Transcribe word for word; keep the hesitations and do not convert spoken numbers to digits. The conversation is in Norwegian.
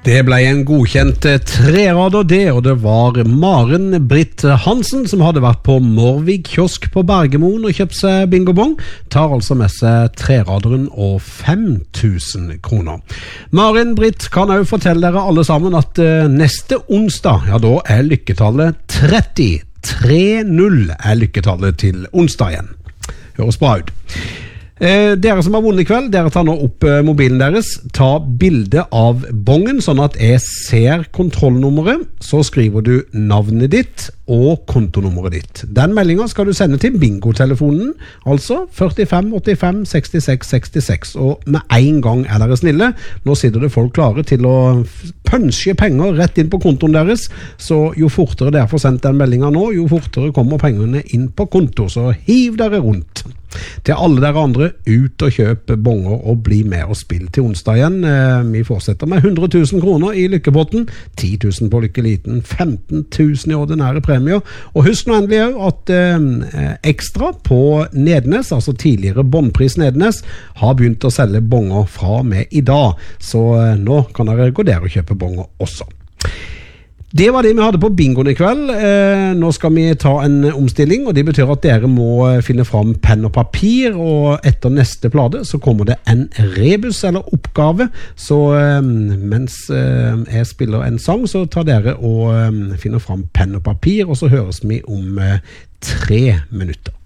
Det ble en godkjent trerader det, og det var Maren Britt Hansen som hadde vært på Morvig kiosk på Bergemoen og kjøpt seg bingobong. Tar altså med seg treraderen og fem tusen kroner. Maren Britt kan også fortelle dere alle sammen at neste onsdag, ja da er lykketallet tretti. tre null er lykketallet til onsdag igjen. Høres bra ut. Eh, dere som har vunnet i kveld, dere tar nå opp eh, mobilen deres, ta bilde av bongen sånn at jeg ser kontrollnummeret, så skriver du navnet ditt og kontonummeret ditt. Den meldingen skal du sende til bingotelefonen, altså førtifem åttifem sekstiseks sekstiseks, og med en gang er dere snille. Nå sitter det folk klare til å pønske penger rett inn på kontoen deres, så jo fortere dere får sendt den meldingen nå, jo fortere kommer pengene inn på konto, så hiv dere rundt. Til alle dere andre, ut og kjøp bonger og bli med og spill til onsdag igjen. Vi fortsetter med hundre tusen kroner i lykkepotten, ti tusen på lykkeliten, femten tusen i ordinære premier. Og husk nå endelig også at eh, ekstra på Nednes, altså tidligere båndpris Nednes, har begynt å selge bonger fra med i dag. Så eh, nå kan dere gå der og kjøpe bonger også. Det var det vi hadde på bingoen i kveld. Eh, nå skal vi ta en omstilling, og det betyr at dere må finne fram penn og papir, og etter neste plate så kommer det en rebus eller oppgave, så eh, mens eh, jeg spiller en sang, så tar dere og eh, finner fram penn og papir, og så høres vi om eh, tre minutter.